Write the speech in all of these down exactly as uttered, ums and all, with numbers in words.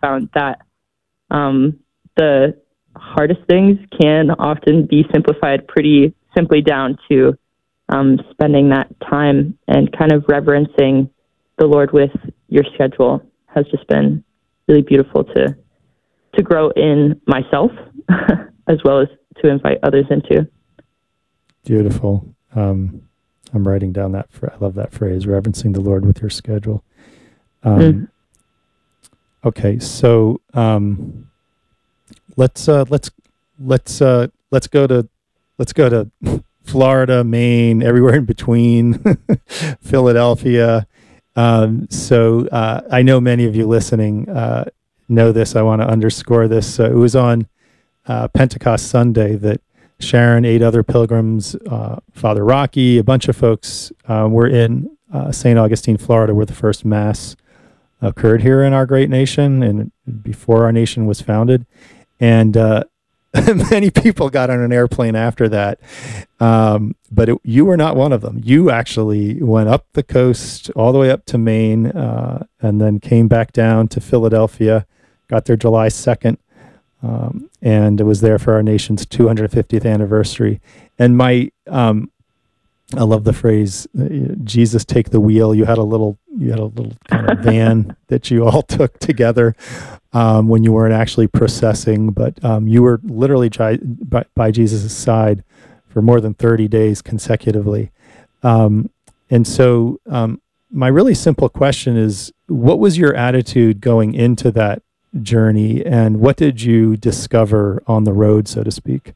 found that um, the hardest things can often be simplified pretty simply down to um, spending that time and kind of reverencing the Lord with your schedule has just been really beautiful to to grow in myself as well as to invite others into. Beautiful. Um, I'm writing down that. Fr- I love that phrase, reverencing the Lord with your schedule. Um, Mm. Okay, so um, let's uh, let's let's uh, let's go to let's go to Florida, Maine, everywhere in between, Philadelphia. Um, so uh, I know many of you listening uh, know this. I want to underscore this. So it was on uh, Pentecost Sunday that Sharon, eight other pilgrims, uh, Father Rocky, a bunch of folks uh, were in uh, Saint Augustine, Florida, where the first Mass occurred here in our great nation and before our nation was founded. And uh, many people got on an airplane after that. Um, but it, you were not one of them. You actually went up the coast all the way up to Maine uh, and then came back down to Philadelphia, got there July second, um, and was there for our nation's two hundred fiftieth anniversary. And my, um, I love the phrase, uh, Jesus take the wheel. You had a little, you had a little kind of van that you all took together um, when you weren't actually processing, but um, you were literally by, by, by Jesus' side for more than thirty days consecutively. Um, and so um, my really simple question is, what was your attitude going into that journey, and what did you discover on the road, so to speak?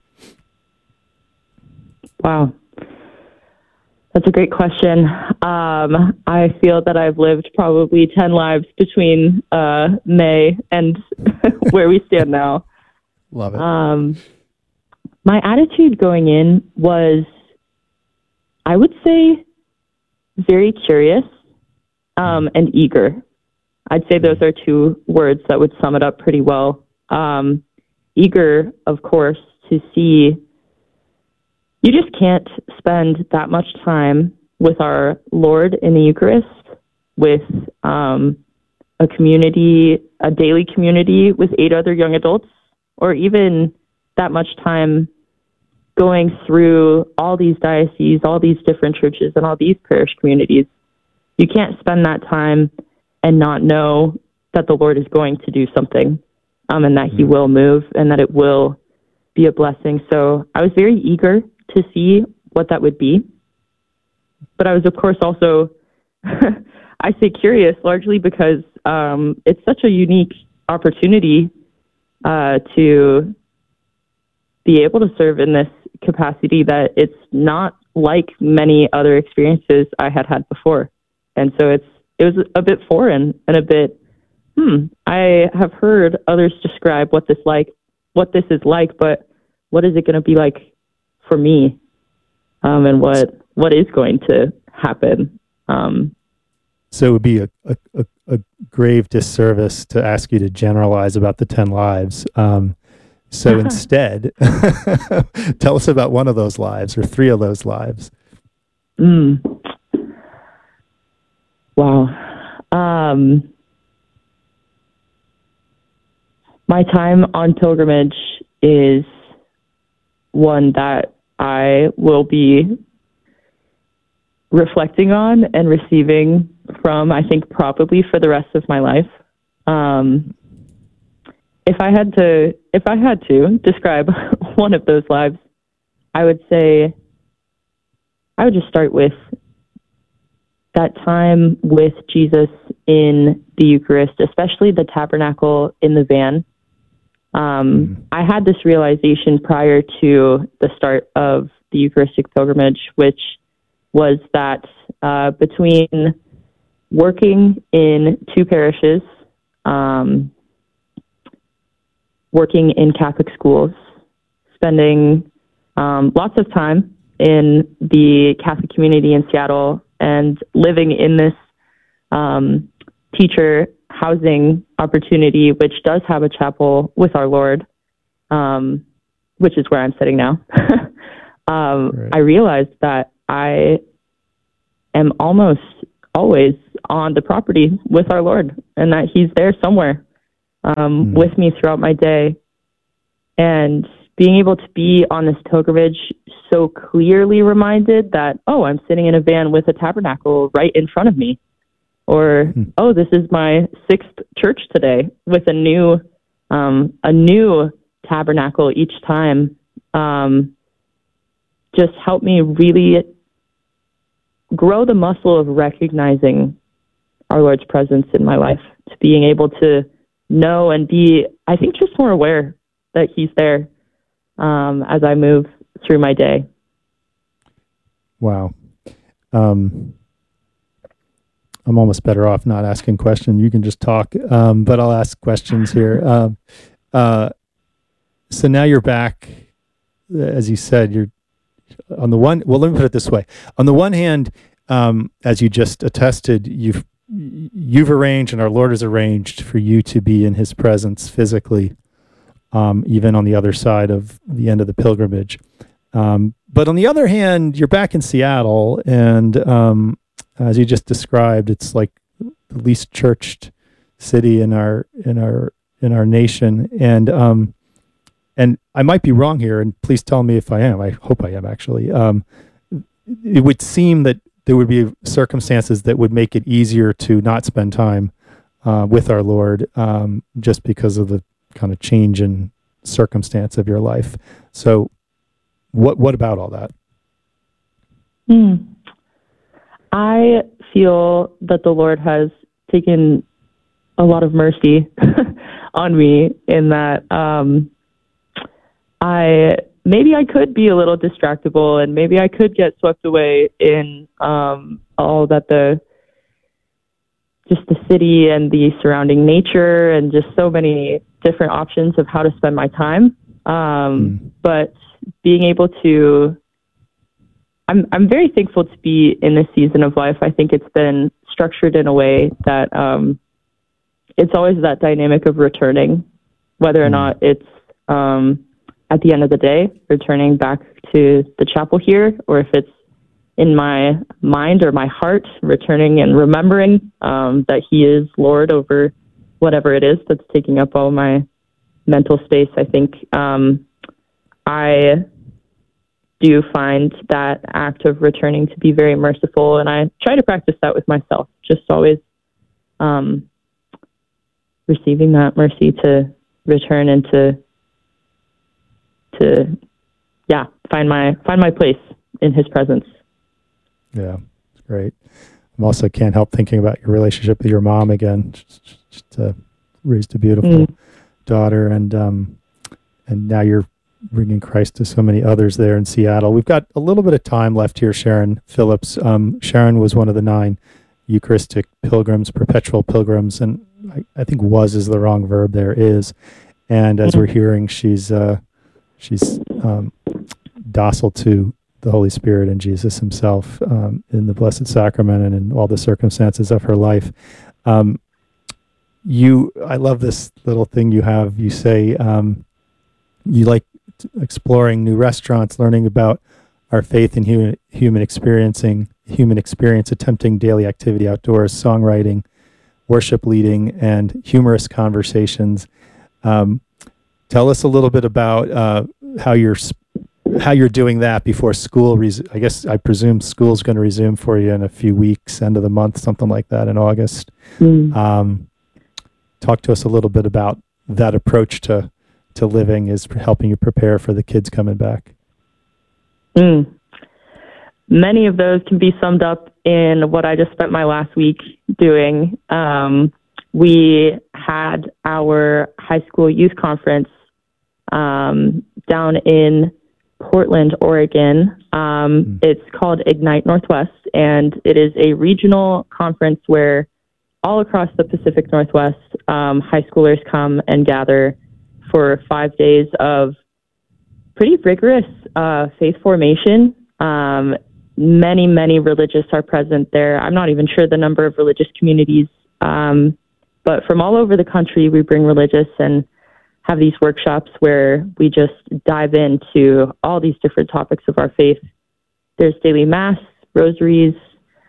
Wow. That's a great question. Um, I feel that I've lived probably ten lives between uh, May and where we stand now. Love it. Um, my attitude going in was, I would say, very curious um, and eager. I'd say those are two words that would sum it up pretty well. Um, eager, of course, to see. You just can't spend that much time with our Lord in the Eucharist, with um, a community, a daily community with eight other young adults, or even that much time going through all these dioceses, all these different churches, and all these parish communities. You can't spend that time and not know that the Lord is going to do something, um, and that mm-hmm. He will move, and that it will be a blessing. So I was very eager to see what that would be. But I was, of course, also, I say curious, largely because um, it's such a unique opportunity uh, to be able to serve in this capacity that it's not like many other experiences I had had before. And so it's it was a bit foreign and a bit, hmm, I have heard others describe what this like, what this is like, but what is it going to be like for me, um, and what what is going to happen. Um, so it would be a, a, a, a grave disservice to ask you to generalize about the ten lives. Um, so instead, tell us about one of those lives or three of those lives. Mm. Wow. Um, my time on pilgrimage is one that I will be reflecting on and receiving from, I think, probably for the rest of my life. Um, if I had to, if I had to describe one of those lives, I would say I would just start with that time with Jesus in the Eucharist, especially the tabernacle in the van. Um, mm. I had this realization prior to the start of the Eucharistic pilgrimage, which was that uh, between working in two parishes, um, working in Catholic schools, spending um, lots of time in the Catholic community in Seattle, and living in this um, teacher housing opportunity, which does have a chapel with our Lord, um, which is where I'm sitting now. um, right. I realized that I am almost always on the property with our Lord, and that He's there somewhere. um, Mm. with me throughout my day. And being able to be on this pilgrimage so clearly reminded that, oh, I'm sitting in a van with a tabernacle right in front of me. Or, Mm. oh, this is my sixth church today with a new, um, a new tabernacle each time. Um, just helped me really grow the muscle of recognizing our Lord's presence in my life, to being able to know and be, I think, just more aware that he's there um, as I move through my day. Wow. Um, I'm almost better off not asking questions. You can just talk, um, but I'll ask questions here. Um, uh, so now you're back, as you said, you're on the one, well, let me put it this way. On the one hand, um, as you just attested, you've, you've arranged and our Lord has arranged for you to be in his presence physically, um, even on the other side of the end of the pilgrimage. Um, but on the other hand, you're back in Seattle, and um, as you just described, it's like the least churched city in our in our in our nation. And um, and I might be wrong here, and please tell me if I am. I hope I am actually. Um, it would seem that there would be circumstances that would make it easier to not spend time uh, with our Lord, um, just because of the kind of change in circumstance of your life. So, what what about all that? Hmm. I feel that the Lord has taken a lot of mercy on me in that um, I maybe I could be a little distractible, and maybe I could get swept away in um, all that the just the city and the surrounding nature and just so many different options of how to spend my time. Um, Mm. But being able to, I'm I'm very thankful to be in this season of life. I think it's been structured in a way that um, it's always that dynamic of returning, whether or Mm. not it's um, at the end of the day, returning back to the chapel here, or if it's in my mind or my heart, returning and remembering um, that he is Lord over whatever it is that's taking up all my mental space. I think um, I do find that act of returning to be very merciful, and I try to practice that with myself, just always um, receiving that mercy to return and to to yeah find my find my place in his presence. Yeah, it's great. I also can't help thinking about your relationship with your mom again. Just, just uh, raised a beautiful Mm. daughter, and um, and now you're bringing Christ to so many others there in Seattle. We've got a little bit of time left here, Sharon Phillips. Um, Sharon was one of the nine Eucharistic pilgrims, perpetual pilgrims, and I, I think "was" is the wrong verb. There is, and as we're hearing, she's uh, she's um, docile to the Holy Spirit and Jesus himself um, in the Blessed Sacrament and in all the circumstances of her life. Um, you, I love this little thing you have. You say um, you like exploring new restaurants, learning about our faith in human, human experiencing, human experience, attempting daily activity outdoors, songwriting, worship leading, and humorous conversations. Um, tell us a little bit about uh, how you're how you're doing that before school. Res- I guess I presume school's going to resume for you in a few weeks, end of the month, something like that in August. Mm. Um, talk to us a little bit about that approach to to living is helping you prepare for the kids coming back. Mm. Many of those can be summed up in what I just spent my last week doing. Um, we had our high school youth conference um, down in Portland, Oregon. Um, Mm. It's called Ignite Northwest, and it is a regional conference where all across the Pacific Northwest, um, high schoolers come and gather for five days of pretty rigorous uh, faith formation. Um, many, many religious are present there. I'm not even sure the number of religious communities, um, but from all over the country, we bring religious and have these workshops where we just dive into all these different topics of our faith. There's daily mass, rosaries,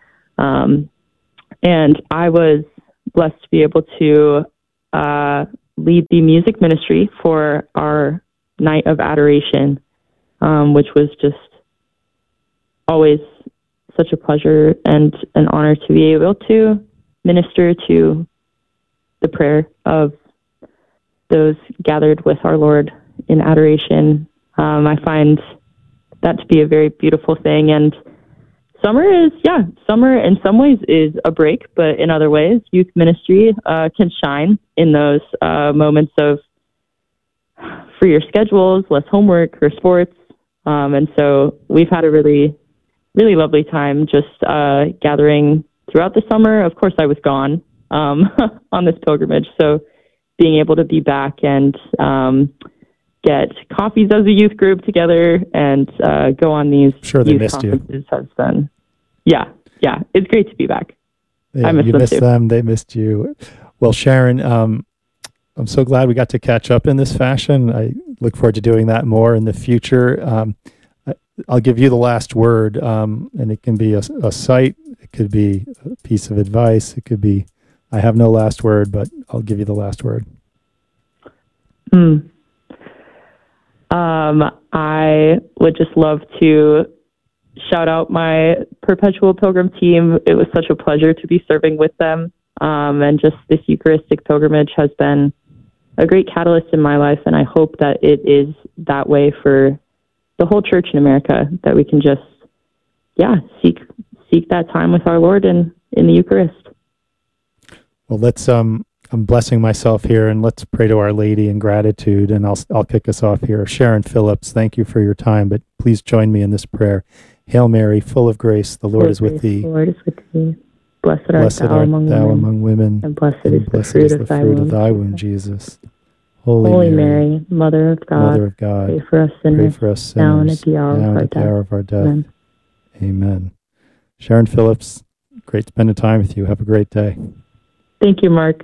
um, and I was blessed to be able to uh, lead the music ministry for our night of adoration, um, which was just always such a pleasure and an honor to be able to minister to the prayer of those gathered with our Lord in adoration. Um, I find that to be a very beautiful thing. And summer is, yeah, summer in some ways is a break, but in other ways, youth ministry uh, can shine in those uh, moments of freer schedules, less homework or sports. Um, and so we've had a really, really lovely time just uh, gathering throughout the summer. Of course, I was gone um, on this pilgrimage. So being able to be back and um, get coffees as a youth group together and uh, go on these sure they youth missed conferences you. has been, yeah, yeah, it's great to be back. Yeah, I miss you them missed too. them. They missed you. Well, Sharon, um, I'm so glad we got to catch up in this fashion. I look forward to doing that more in the future. Um, I, I'll give you the last word, um, and it can be a, a site, it could be a piece of advice, it could be, I have no last word, but I'll give you the last word. Mm. Um, I would just love to shout out my Perpetual Pilgrim team. It was such a pleasure to be serving with them. Um, and just this Eucharistic pilgrimage has been a great catalyst in my life. And I hope that it is that way for the whole church in America, that we can just, yeah, seek, seek that time with our Lord in, in the Eucharist. Well, let's, um, I'm blessing myself here, and let's pray to Our Lady in gratitude, and I'll, I'll kick us off here. Sharon Phillips, thank you for your time, but please join me in this prayer. Hail Mary, full of grace, the Lord is with thee. The Lord is with thee. Blessed art Blessed thou, art among, thou women, among women, and blessed and is the blessed fruit, is of, the thy fruit of womb, thy womb, Jesus. Holy, Holy Mary, Mary, Mother of God, Mother of God, pray for us pray sinners, for us now and at sinners, the hour now of and our at the death. hour of our death. Amen. Amen. Sharon Phillips, great spending time with you. Have a great day. Thank you, Mark.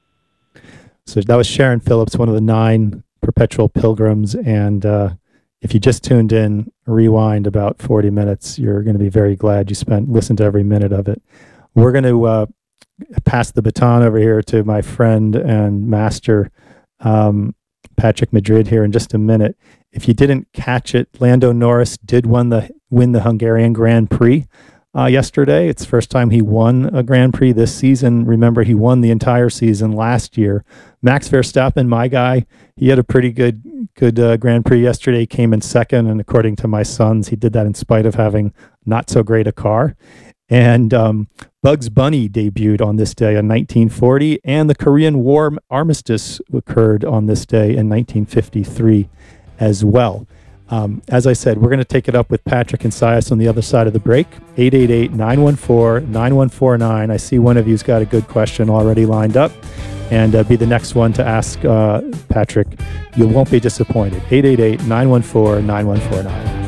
So that was Sharon Phillips, one of the nine perpetual pilgrims. And uh, if you just tuned in, rewind about forty minutes. You're going to be very glad you spent, listened to every minute of it. We're going to uh, pass the baton over here to my friend and master, um, Patrick Madrid, here in just a minute. If you didn't catch it, Lando Norris did win the, win the Hungarian Grand Prix Uh, yesterday. It's the first time he won a Grand Prix this season. Remember, he won the entire season last year. Max Verstappen, my guy, he had a pretty good good uh, Grand Prix yesterday. He came in second, and according to my sons, he did that in spite of having not so great a car. And um, Bugs Bunny debuted on this day in nineteen forty, and the Korean War armistice occurred on this day in nineteen fifty-three as well. Um, as I said, we're going to take it up with Patrick and Sias on the other side of the break. eight eight eight, nine one four, nine one four nine. I see one of you's got a good question already lined up, and uh, be the next one to ask uh, Patrick. You won't be disappointed. eight eight eight, nine one four, nine one four nine.